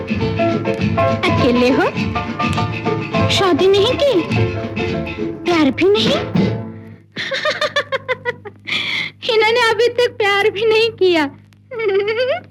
अकेले हो? शादी नहीं की? प्यार भी नहीं? इन्होंने अभी तक प्यार भी नहीं किया।